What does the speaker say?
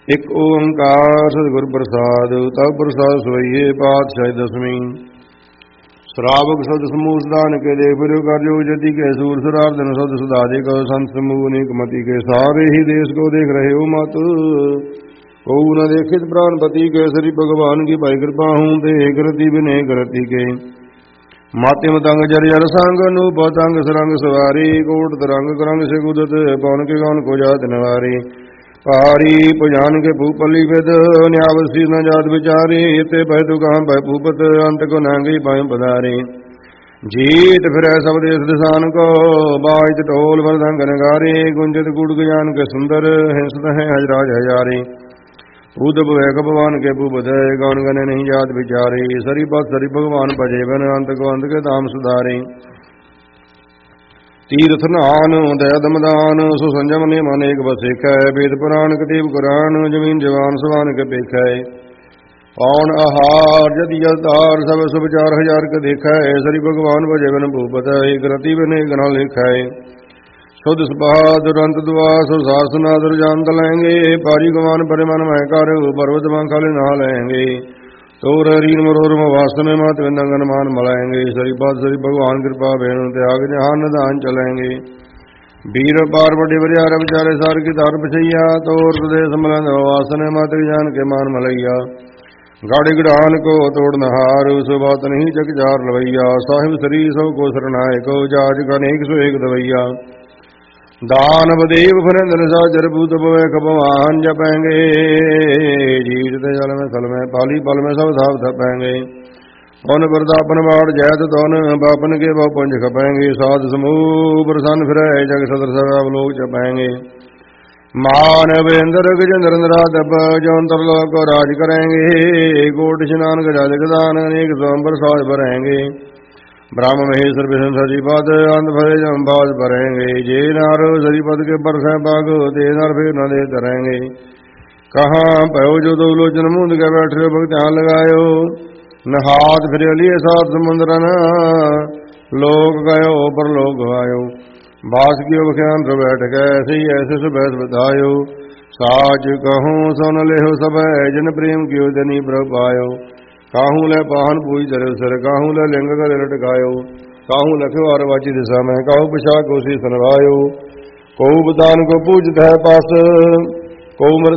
ਇਕ ਓੰਕਾਰ ਸਤਿਗੁਰ ਪ੍ਰਸਾਦ। ਤਬ ਪ੍ਰਸਾਦ ਸਵਈਏ ਪਾਤਸ਼ਾਹੀ ਦਸਵੀਂ। ਸ਼ਰਾਵਕ ਸਦ ਸਮੂਹ ਸਦਾਨ ਕੇ ਦੇ ਫਿਰਿਓ ਕਰਜੋ ਜਤੀ ਕੇ ਸੂਰ ਸੁਰਾਰਦਨ ਸਦ ਸੁਦਾ ਦੇ ਕੋ ਸੰਤ ਸਮੂਹ ਅਨੇਕ ਮਤੀ ਕੇ ਸਾਰੇ ਹੀ ਦੇਸ਼ ਕੋ ਦੇਖ ਰਹੇ ਹੋ ਮਤ। ਕੋ ਨ ਦੇਖਿਤ ਪ੍ਰਾਨਪਤੀ ਕੇਸਰੀ ਭਗਵਾਨ ਕੀ ਭਾਈ ਕਿਰਪਾ ਹੂੰ ਤੇ ਕਰਤੀ ਬਿਨੇ ਕਰਤੀ ਕੇ। ਮਾਤਿਮ ਤੰਗ ਜਰ ਜਰ ਸੰਗ ਨੂੰ ਪਤੰਗ ਸਰੰਗ ਸਵਾਰੀ ਕੋਟ ਤਰੰਗ ਕਰੰਗ ਸੇ ਕੁਦਤ ਪਵਨ ਕੇ ਗਾਨ ਕੋ ਜਾਤ ਨਵਾਰੀ। ਪਾਰੀ ਪੁਜਾਨ ਕੇ ਭੂਪਲੀ ਵਿਦ ਨਿਆਵਸੀ ਨ ਜਾਤ ਵਿਚਾਰੀ ਤੇ ਪੈ ਦੁਕਾਨ ਪੈ ਭੂਪਤ ਅੰਤ ਕੋ ਨਾਂਗੀ ਪਾਇ ਪਧਾਰੇ। ਜੀਤ ਫਿਰੈ ਸਭ ਦੇਸ ਦਿਸਾਨ ਕੋ ਬਾਜ ਢੋਲ ਵਰਦੰਗ ਨਗਾਰੇ ਗੁੰਜਤ ਗੁੜ ਗਿਆਨ ਕੇ ਸੁੰਦਰ ਹਿੰਸਤ ਹੈ ਹਜਰਾਜ ਹਜ਼ਾਰੇ। ਉਦਬ ਹੈ ਭਗਵਾਨ ਕੇ ਭੂਪਤ ਗੌਨ ਗਨ ਨਹੀਂ ਜਾਤ ਵਿਚਾਰੇ। ਸਰੀ ਪਤ ਸਰੀ ਭਗਵਾਨ ਭਜੇ ਬਨ ਅੰਤ ਕੋ ਅੰਤ ਕੇ ਧਾਮ ਸੁਧਾਰੇ। ਤੀਰਥ ਨਾਨ ਦਇਆ ਦਮਦਾਨ ਸੋ ਸੰਜਮ ਨੇ ਮਨ ਏਕ ਬਸੇਖੈ। ਵੇਦ ਪੁਰਾਣ ਕਤੇਬ ਕੁਰਾਨ ਜਮੀਨ ਜਵਾਨ ਸਵਾਨ ਕੇ ਪੇਖੈ। ਪੌਣ ਆਹਾਰ ਜਦੀ ਜਲਤਾਰ ਸਭ ਸੁਭਚਾਰ ਹਜ਼ਾਰ ਕੇ ਦੇਖੈ। ਸਰੀ ਭਗਵਾਨ ਭਜੇ ਬਨ ਭੂਪਤ ਏਕ ਰਤੀ ਬਿਨ ਏਕ ਨ ਲੇਖੈ। ਸੁਧ ਸੁਭਾ ਦੁਰੰਤ ਦੁਆ ਸੋ ਸਾਸਨਾਦਰ ਜਾਨਤ ਲੈਂਗੇ। ਪਾਰੀ ਗਵਾਨ ਪਰੇ ਮਨ ਮਹਿ ਕਰ ਪਰਵਤ ਮੰਖਾਲੇ ਨਾ ਲੈਂਗੇ। ਤੋਰ ਰੀਨ ਮਰੋਰਮ ਵਾਸਨ ਮਤ ਵਿੰਦੰਗਨ ਮਾਨ ਮਲਾएंगे। ਸਰੀ ਬਾਦ ਸਰੀ ਭਗਵਾਨ ਕਿਰਪਾ ਬੇਨ ਤਿਆਗ ਜਹਾਨ ਨਿਧਾਨ ਚਲਾएंगे। ਵੀਰ ਪਾਰ ਵੱਡੇ ਵਰਿਆਰ ਵਿਚਾਰੇ ਸਾਰ ਕੀ ਧਾਰ ਪਛਈਆ। ਤੋਰ ਪ੍ਰਦੇਸ਼ ਮਲੰਦ ਵਾਸਨ ਮਤ ਜਾਨ ਕੇ ਮਾਨ ਮਲਈਆ। ਗਾੜੀ ਗੜਾਨ ਕੋ ਤੋੜ ਨਹਾਰ ਸੋ ਬਾਤ ਨਹੀਂ ਜਗ ਜਾਰ ਲਵਈਆ। ਸਾਹਿਬ ਸਰੀ ਸਭ ਕੋ ਸਰਨਾਏ ਕੋ ਜਾਜ ਕਾ ਨੇਕ ਸੋ ਏਕ ਦਵਈਆ। ਦਾਨਵ ਦੇਵ ਫਰਿੰਦਰ ਸਾਜਰ ਭੂਤ ਭਵੇ ਭਗਵਾਨ ਜਪੈਂਗੇ। ਜੀਤ ਤੇ ਜਲ ਮੈਂ ਥਲ ਮੈਂ ਪਾਲੀ ਪਲ ਮੈਂ ਸਭ ਸਾਬ ਥਪੈਂਗੇ। ਪੁਨ ਵਰਦਾਪਨ ਬਾੜ ਜੈਤ ਤੁਨ ਬਾਪਨ ਕੇ ਬਹੁ ਪੁੰਜ ਖਪੈਂਗੇ। ਸਾਧ ਸਮੂਹ ਪ੍ਰਸੰਨ ਫਿਰੈ ਜਗ ਸਦਰ ਸਭ ਲੋਕ ਜਪੈਂਗੇ। ਮਾਨਵ ਇੰਦਰ ਗਜੇਂਦਰ ਨਰਾਦਪ ਜੋਂਤਰ ਲੋਕ ਰਾਜ ਕਰੈਂਗੇ। ਕੋਟ ਇਸ਼ਨਾਨ ਗਜਾ ਜਗਦਾਨ ਅਨੇਕ ਸਵੰਬਰ ਸਾਜ ਭਰੈਂਗੇ। ब्रह्म महेश्वर विष्णु सजीपद अंत भरे जमबाज भरेंगे। जे नार सजीपद के पर सहबाग ते नर फिर न दे धरेंगे। कहाँ पयो जो दो लोचन मुंद के बैठे भक्त ध्यान लगायो। न हाथ फिर लिए सात समुद्र न लोक गयो पर लोक गवायो। बास की बख्यान तो बैठ गए ऐसे ही ऐसे सुबह बतायो। साच कहूँ सुन ले हो सब जन प्रेम की जनी प्रभ पायो। काहू ले पाहन पूज धरे सर काहू ले लिंग गले लटकायो। काहू लखवार वाची दिशा में काहू पिछा कोसी सनवायो। कौ बदान को पूजत है पास कौ मर